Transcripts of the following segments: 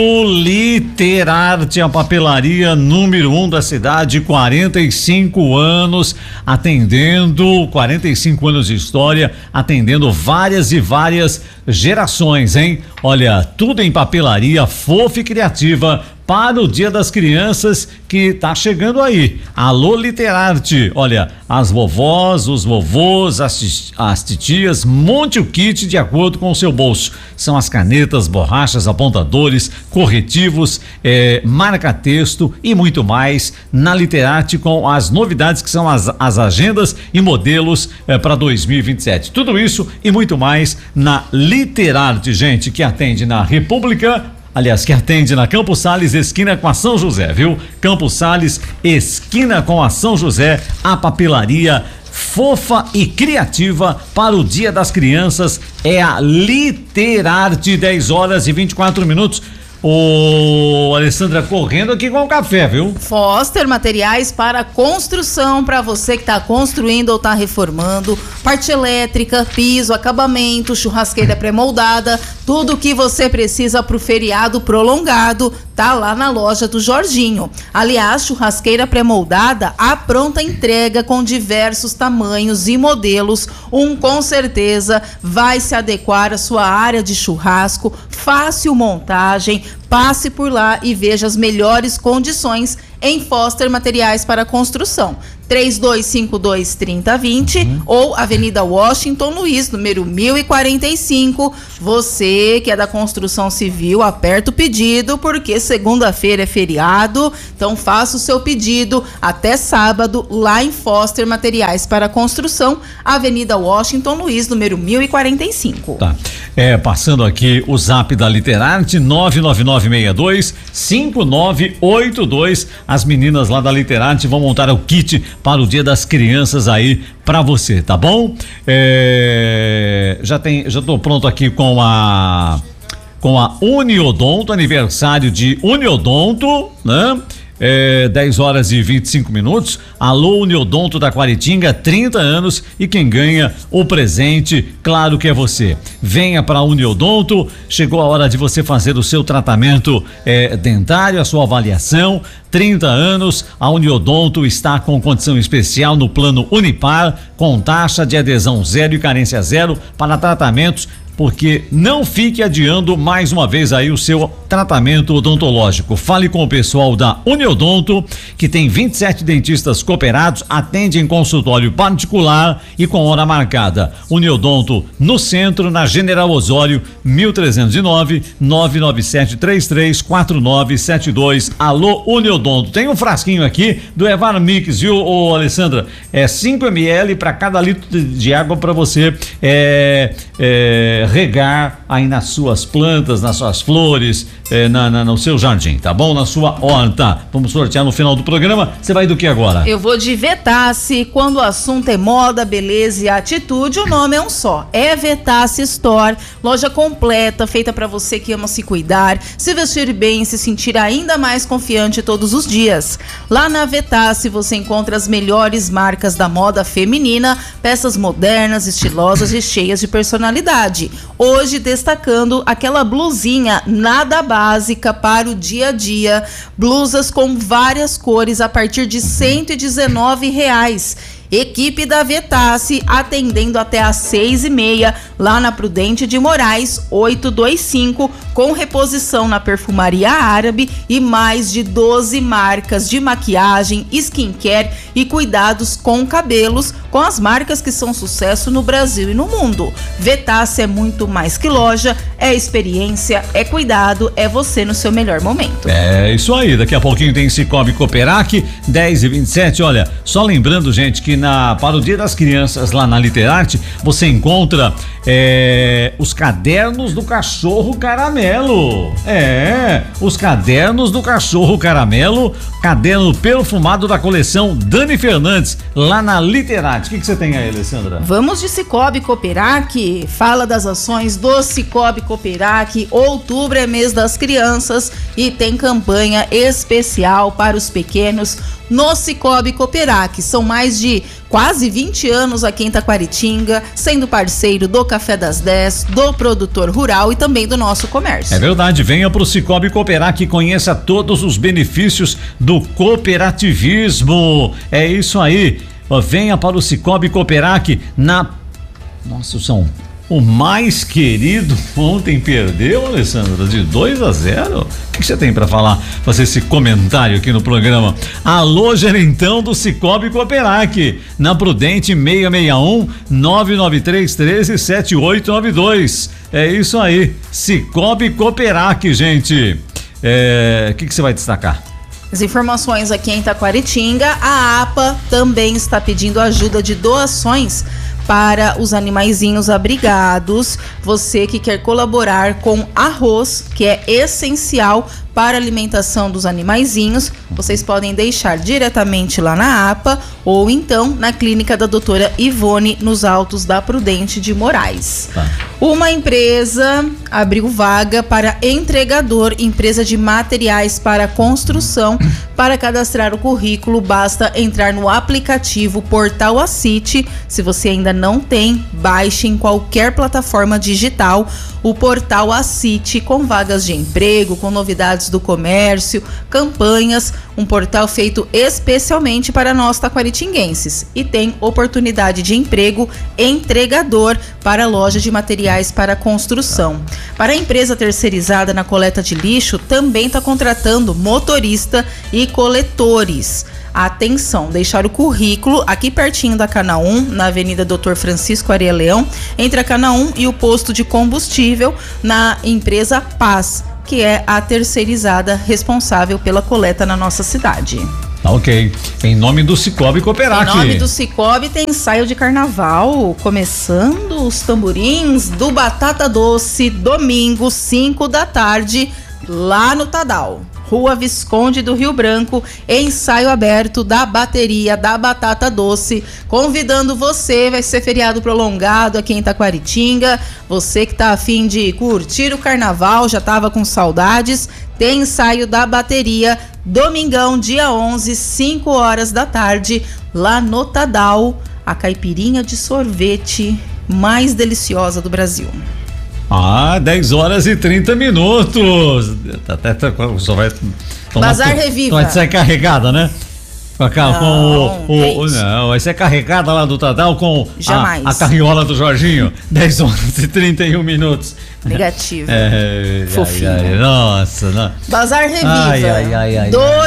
O Literarte, a papelaria número 1 da cidade, 45 anos atendendo, 45 anos de história, atendendo várias e várias gerações, hein? Olha, tudo em papelaria fofa e criativa para o Dia das Crianças que tá chegando aí. Alô Literarte, olha, as vovós, os vovôs, as titias, monte o kit de acordo com o seu bolso. São as canetas, borrachas, apontadores, corretivos, marca-texto e muito mais na Literarte, com as novidades que são as agendas e modelos para 2027. Tudo isso e muito mais na Literarte, gente, que atende na República. Aliás, que atende na Campos Sales, esquina com a São José, viu? Campos Sales, esquina com a São José, a papelaria fofa e criativa para o Dia das Crianças é a Literarte, 10h24. Ô, Alessandra, correndo aqui com o café, viu? Foster Materiais para Construção, para você que está construindo ou está reformando, parte elétrica, piso, acabamento, churrasqueira pré-moldada, tudo que você precisa para o feriado prolongado, tá lá na loja do Jorginho. Aliás, churrasqueira pré-moldada, a pronta entrega com diversos tamanhos e modelos, com certeza vai se adequar à sua área de churrasco, fácil montagem. Passe por lá e veja as melhores condições em Foster Materiais para Construção. 3252-3020 ou Avenida Washington Luiz, número 1045. Você que é da construção civil, aperta o pedido, porque segunda-feira é feriado, então faça o seu pedido até sábado lá em Foster Materiais para Construção, Avenida Washington Luiz, número 1045. Tá. Passando aqui o zap da Literarte, 99962-5982. As meninas lá da Literarte vão montar o kit para o Dia das Crianças aí pra você, tá bom? Já tô pronto aqui com a Uniodonto, aniversário de Uniodonto, né? 10h25. Alô Uniodonto da Quaritinga, 30 anos, e quem ganha o presente, claro que é você. Venha para Uniodonto, chegou a hora de você fazer o seu tratamento dentário, a sua avaliação. 30 anos, a Uniodonto está com condição especial no plano Unipar, com taxa de adesão zero e carência zero para tratamentos, porque não fique adiando mais uma vez aí o seu tratamento odontológico. Fale com o pessoal da Uniodonto, que tem 27 dentistas cooperados, atende em consultório particular e com hora marcada. Uniodonto no centro, na General Osório, 1309, 997334972. Alô Uniodonto. Tem um frasquinho aqui do Evar Mix, viu, ô Alessandra? 5 ml para cada litro de água para você regar aí nas suas plantas, nas suas flores, no seu jardim, tá bom? Na sua horta. Vamos sortear no final do programa. Você vai do que agora? Eu vou de Vetasse. Quando o assunto é moda, beleza e atitude, o nome é um só. É Vetasse Store, loja completa, feita para você que ama se cuidar, se vestir bem e se sentir ainda mais confiante todos os dias. Lá na Vetasse você encontra as melhores marcas da moda feminina, peças modernas, estilosas e cheias de personalidade. Hoje destacando aquela blusinha nada básica para o dia a dia, blusas com várias cores a partir de R$119. Equipe da Vetasse atendendo até às 6h30 lá na Prudente de Moraes 825, com reposição na perfumaria árabe e mais de 12 marcas de maquiagem, skincare e cuidados com cabelos, com as marcas que são sucesso no Brasil e no mundo. Vetasse é muito mais que loja, é experiência, é cuidado, é você no seu melhor momento. É isso aí, daqui a pouquinho tem Cicobi Cooperac, 10h27. Olha, só lembrando, gente, que para o Dia das Crianças lá na Literarte você encontra os cadernos do Cachorro Caramelo. Os cadernos do Cachorro Caramelo, caderno perfumado da coleção Dani Fernandes, lá na Literarte. O que você tem aí, Alessandra? Vamos de Cicobi Cooperac, fala das ações do Cicobi Cooperac. Outubro é mês das crianças e tem campanha especial para os pequenos no Cicobi Cooperac. São mais de quase 20 anos aqui em Taquaritinga, sendo parceiro do Café das 10, do produtor rural e também do nosso comércio. É verdade, venha pro Cicobi Cooperac e conheça todos os benefícios do cooperativismo. É isso aí. Venha para o Cicobi Cooperac Nossa, o mais querido ontem perdeu, Alessandra, de 2-0. O que você tem para fazer esse comentário aqui no programa? Alô, gerentão do Cicobi Cooperac, na Prudente 661 993 13 7892. É isso aí, Cicobi Cooperac, gente. O que você vai destacar? As informações aqui em Taquaritinga, a APA também está pedindo ajuda de doações para os animaizinhos abrigados. Você que quer colaborar com arroz, que é essencial para a alimentação dos animaizinhos, vocês podem deixar diretamente lá na APA ou então na clínica da doutora Ivone, nos Altos da Prudente de Moraes. Uma empresa abriu vaga para entregador, empresa de materiais para construção. Para cadastrar o currículo, basta entrar no aplicativo Portal Acite. Se você ainda não tem, baixe em qualquer plataforma digital o Portal Acite, com vagas de emprego, com novidades do comércio, campanhas, um portal feito especialmente para nós taquaritinguenses, e tem oportunidade de emprego entregador para a loja de materiais para construção. Para a empresa terceirizada na coleta de lixo, também está contratando motorista e coletores. Atenção, deixar o currículo aqui pertinho da Canaum, na Avenida Dr. Francisco Areia Leão, entre a Canaum e o posto de combustível, na empresa Paz, que é a terceirizada responsável pela coleta na nossa cidade. Ok. Em nome do Cicobi Cooperac. Em nome do Cicobi tem ensaio de carnaval, começando os tamborins do Batata Doce, domingo, 5 da tarde, lá no Tadal. Rua Visconde do Rio Branco, ensaio aberto da bateria da Batata Doce, convidando você. Vai ser feriado prolongado aqui em Taquaritinga, você que tá a fim de curtir o carnaval, já tava com saudades, tem ensaio da bateria, domingão, dia 11, 5 horas da tarde, lá no Tadal, a caipirinha de sorvete mais deliciosa do Brasil. 10 horas e 30 minutos. Só vai tomar. Bazar Reviva. Vai ser carregada, né? Não, vai ser carregada lá do Tadal com a carriola do Jorginho. 10 horas e 31 minutos. Negativo. Fofinho. Nossa, não. Bazar Reviva.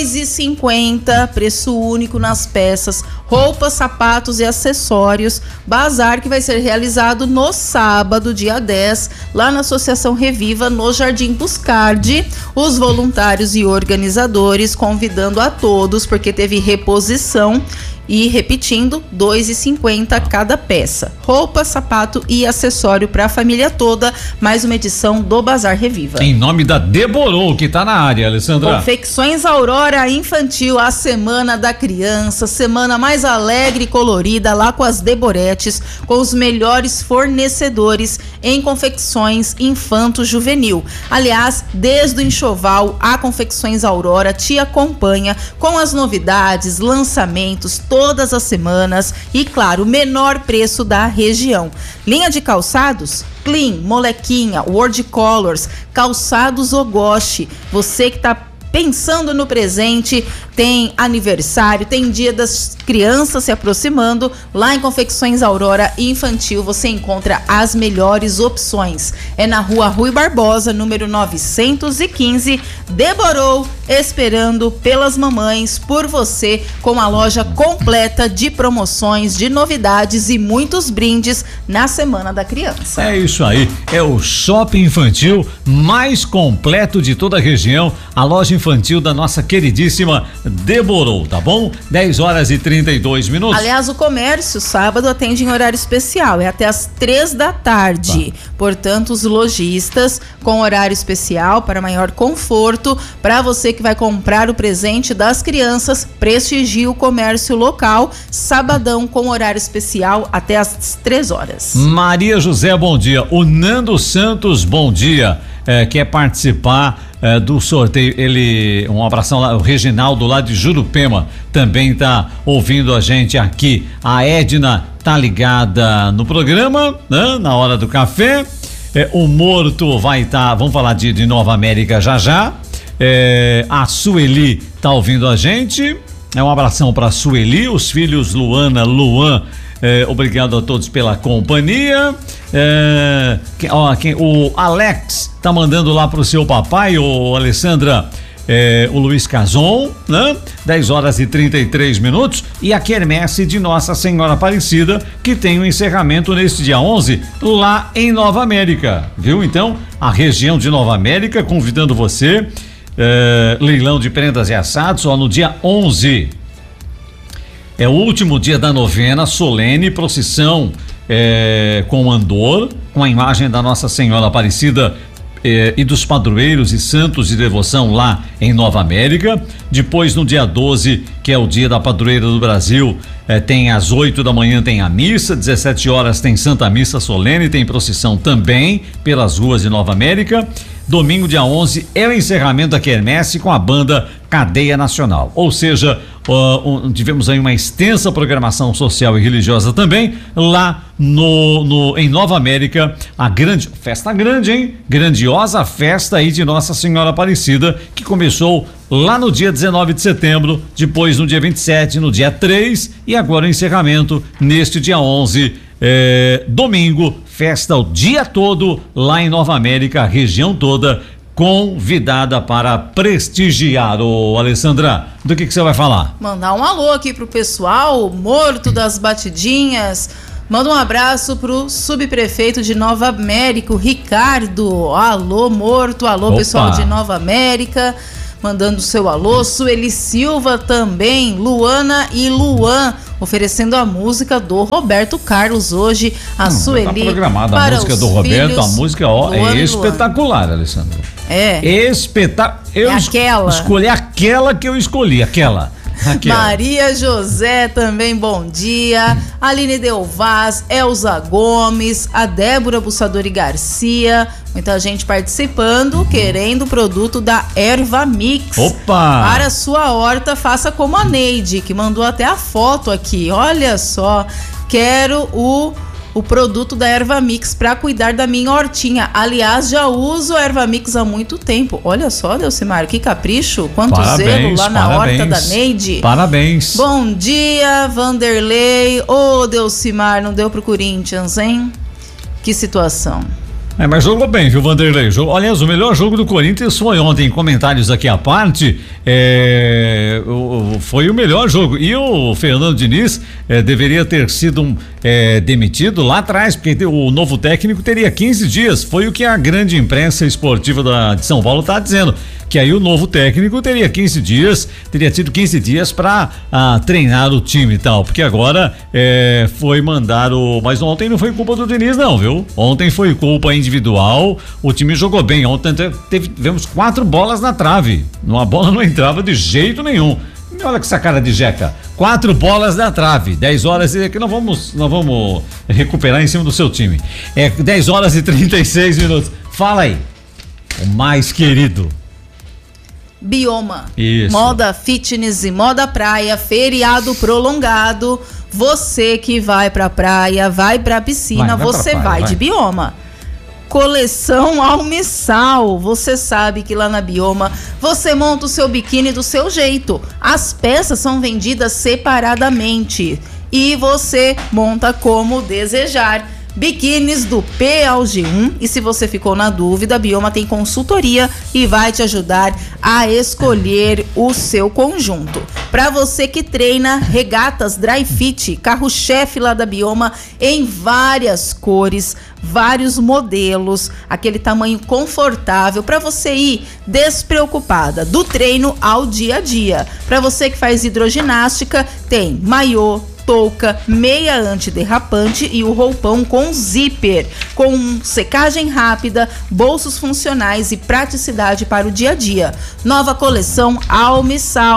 2,50, preço único nas peças, roupas, sapatos e acessórios. Bazar que vai ser realizado no sábado, dia 10, lá na Associação Reviva, no Jardim Buscardi. Os voluntários e organizadores convidando a todos, porque teve reposição. E repetindo, R$2,50 cada peça. Roupa, sapato e acessório para a família toda. Mais uma edição do Bazar Reviva. Em nome da Deborou, que tá na área, Alessandra. Confecções Aurora Infantil, a semana da criança, semana mais alegre e colorida, lá com as Deboretes, com os melhores fornecedores em confecções infanto-juvenil. Aliás, desde o enxoval, a Confecções Aurora te acompanha com as novidades, lançamentos, todas as semanas e, claro, o menor preço da região. Linha de calçados Clean, Molequinha, World Colors, calçados Ogoshi. Você que está pensando no presente, tem aniversário, tem dia das crianças se aproximando, lá em Confecções Aurora Infantil você encontra as melhores opções. É na Rua Rui Barbosa, número 915, Deborou, esperando pelas mamães, por você, com a loja completa de promoções, de novidades e muitos brindes na Semana da Criança. É isso aí, é o shopping infantil mais completo de toda a região, a loja infantil da nossa queridíssima Deborou, tá bom? 10 horas e 32 minutos. Aliás, o comércio sábado atende em horário especial, é até às 3 da tarde. Portanto, os lojistas com horário especial para maior conforto, para você que vai comprar o presente das crianças, prestigie o comércio local, sabadão com horário especial até às 3 horas. Maria José, bom dia. O Nando Santos, bom dia. Quer participar do sorteio. Um abração lá, o Reginaldo lá de Jurupema também tá ouvindo a gente aqui. A Edna tá ligada no programa, né? Na hora do café. O Morto vai estar, vamos falar de Nova América já. A Sueli tá ouvindo a gente. Um abração pra Sueli, os filhos Luana, Luan. Obrigado a todos pela companhia. O Alex tá mandando lá pro seu papai, o Alessandra, o Luiz Cazon, né? 10h33. E a quermesse de Nossa Senhora Aparecida, que tem o encerramento neste dia 11 lá em Nova América, viu? Então, a região de Nova América convidando você, leilão de prendas e assados, no dia 11. É o último dia da novena solene, procissão com andor, com a imagem da Nossa Senhora Aparecida e dos padroeiros e santos de devoção lá em Nova América. Depois, no dia 12, que é o dia da padroeira do Brasil, tem às 8 da manhã tem a missa, 17 horas tem Santa Missa solene, tem procissão também pelas ruas de Nova América. Domingo, dia 11, é o encerramento da quermesse com a banda Cadeia Nacional. Ou seja, tivemos aí uma extensa programação social e religiosa também lá em Nova América, festa grande, hein? Grandiosa festa aí de Nossa Senhora Aparecida, que começou lá no dia 19 de setembro, depois no dia 27, no dia 3 e agora o encerramento neste dia 11, domingo, festa o dia todo lá em Nova América, a região toda convidada para prestigiar. Alessandra, do que você vai falar? Mandar um alô aqui pro pessoal, Morto das Batidinhas. Manda um abraço pro subprefeito de Nova América, o Ricardo. Alô, Morto, alô. Opa. Pessoal de Nova América, mandando seu alô. Sueli Silva também, Luana e Luan, oferecendo a música do Roberto Carlos hoje. A Sueli. Tá programada a música do Roberto, a música é espetacular, Alessandra. Espetacular. Aquela. Escolhi aquela que eu escolhi, aquela. Maria José também, bom dia. Aline Del Vaz, Elza Gomes, a Débora Bussadori Garcia, muita gente participando, querendo o produto da Erva Mix. Opa! Para sua horta, faça como a Neide, que mandou até a foto aqui. Olha só, quero o produto da Erva Mix para cuidar da minha hortinha. Aliás, já uso a Erva Mix há muito tempo. Olha só, Delcimar, que capricho, quanto zelo lá na horta da Neide. Parabéns. Bom dia, Vanderlei. Delcimar, não deu pro Corinthians, hein? Que situação. Mas jogou bem, viu, Vanderlei? Aliás, o melhor jogo do Corinthians foi ontem. Comentários aqui à parte, foi o melhor jogo. E o Fernando Diniz deveria ter sido demitido lá atrás, porque o novo técnico teria 15 dias. Foi o que a grande imprensa esportiva de São Paulo está dizendo. Que aí o novo técnico teria tido 15 dias para treinar o time e tal, porque agora foi mandar mas ontem não foi culpa do Diniz não, viu? Ontem foi culpa individual, o time jogou bem, ontem tivemos 4 bolas na trave, uma bola não entrava de jeito nenhum. Olha que essa cara de jeca, 4 bolas na trave, 10 horas que nós vamos recuperar em cima do seu time. 10h36. Fala aí, o mais querido. Bioma. Isso. Moda fitness e moda praia, feriado prolongado. Você que vai pra praia, vai pra piscina, você vai de Bioma. Coleção Almissal. Você sabe que lá na Bioma você monta o seu biquíni do seu jeito. As peças são vendidas separadamente e você monta como desejar. Biquínis do P ao G1, e se você ficou na dúvida, a Bioma tem consultoria e vai te ajudar a escolher o seu conjunto. Para você que treina, regatas Dry Fit, carro-chefe lá da Bioma em várias cores, vários modelos, aquele tamanho confortável para você ir despreocupada do treino ao dia a dia. Para você que faz hidroginástica, tem maiô, touca, meia antiderrapante e o roupão com zíper, com secagem rápida, bolsos funcionais e praticidade para o dia a dia. Nova coleção Almissal,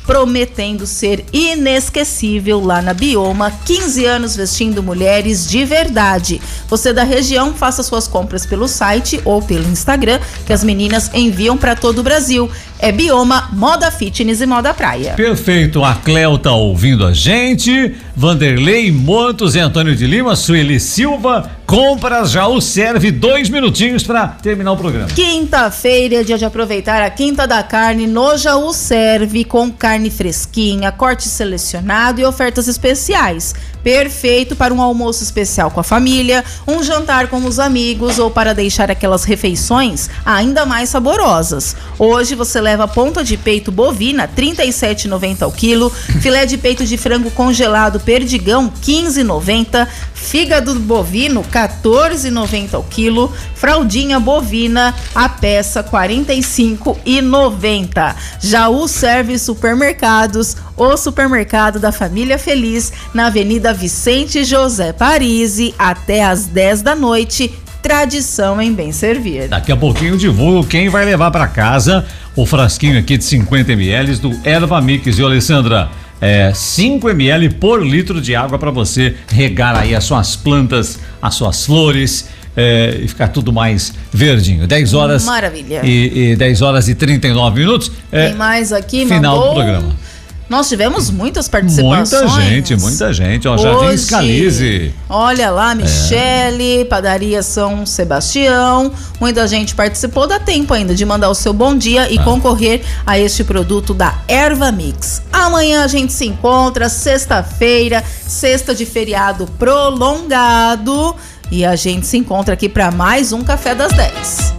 prometendo ser inesquecível lá na Bioma. 15 anos vestindo mulheres de verdade. Você da região, faça suas compras pelo site ou pelo Instagram, que as meninas enviam para todo o Brasil. É Bioma, moda fitness e moda praia. Perfeito, a Cleo tá ouvindo a gente, Vanderlei Montos e Antônio de Lima, Sueli Silva, compras Jaú serve 2 minutinhos para terminar o programa. Quinta-feira é dia de aproveitar a Quinta da Carne no Jaú Serve, com carne fresquinha, corte selecionado e ofertas especiais. Perfeito para um almoço especial com a família, um jantar com os amigos ou para deixar aquelas refeições ainda mais saborosas. Hoje você leva ponta de peito bovina, R$ 37,90 ao quilo, filé de peito de frango congelado Perdigão, R$ 15,90, fígado bovino, R$ 14,90 ao quilo, fraldinha bovina, a peça R$ 45,90. Jaú Serve Supermercados, o supermercado da família feliz, na Avenida Vicente José Parisi, até às 10 da noite. Tradição em bem servir. Daqui a pouquinho eu divulgo quem vai levar para casa o frasquinho aqui de 50 ml do Erva Mix, viu, Alessandra? 5 ml por litro de água para você regar aí as suas plantas, as suas flores, e ficar tudo mais verdinho. 10 horas. Maravilha. E 10 horas e 39 minutos. Tem mais aqui, final do programa. Nós tivemos muitas participações. Muita gente. Ó, Jardim Scalise. Olha lá, Michele, Padaria São Sebastião. Muita gente participou. Dá tempo ainda de mandar o seu bom dia e concorrer a este produto da Erva Mix. Amanhã a gente se encontra, sexta-feira, sexta de feriado prolongado. E a gente se encontra aqui para mais um Café das 10.